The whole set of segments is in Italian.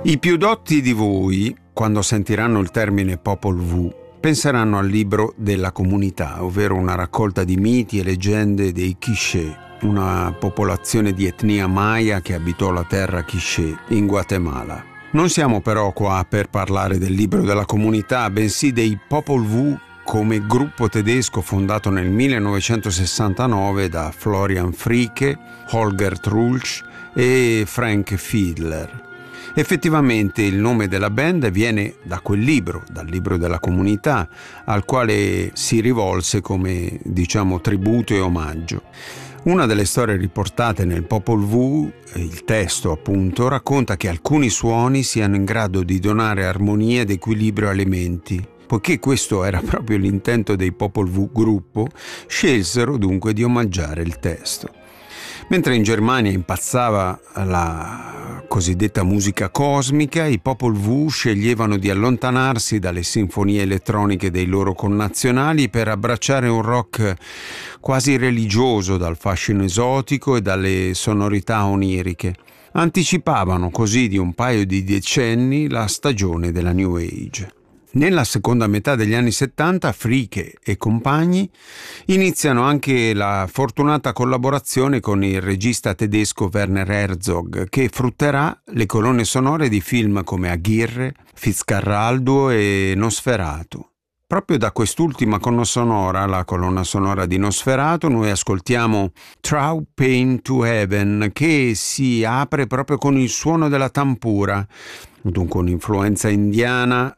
I più dotti di voi, quando sentiranno il termine Popol Vuh, penseranno al libro della comunità, ovvero una raccolta di miti e leggende dei Quiché, una popolazione di etnia maya che abitò la terra Quiché in Guatemala. Non siamo però qua per parlare del libro della comunità, bensì dei Popol Vuh come gruppo tedesco fondato nel 1969 da Florian Fricke, Holger Trulsch e Frank Fiedler. Effettivamente il nome della band viene da quel libro, dal libro della comunità, al quale si rivolse come, tributo e omaggio. Una delle storie riportate nel Popol Vuh, il testo appunto, racconta che alcuni suoni siano in grado di donare armonia ed equilibrio alle menti. Poiché questo era proprio l'intento dei Popol Vuh gruppo, scelsero dunque di omaggiare il testo. Mentre in Germania impazzava la cosiddetta musica cosmica, i Popol Vuh sceglievano di allontanarsi dalle sinfonie elettroniche dei loro connazionali per abbracciare un rock quasi religioso dal fascino esotico e dalle sonorità oniriche. Anticipavano così di un paio di decenni la stagione della New Age. Nella seconda metà degli anni 70 Fricke e compagni iniziano anche la fortunata collaborazione con il regista tedesco Werner Herzog, che frutterà le colonne sonore di film come Aguirre, Fitzcarraldo e Nosferatu. Proprio da quest'ultima colonna sonora, la colonna sonora di Nosferatu, noi ascoltiamo Through Pain to Heaven, che si apre proprio con il suono della tampura, dunque un'influenza indiana,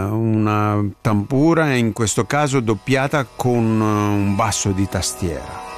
una tampura in questo caso doppiata con un basso di tastiera.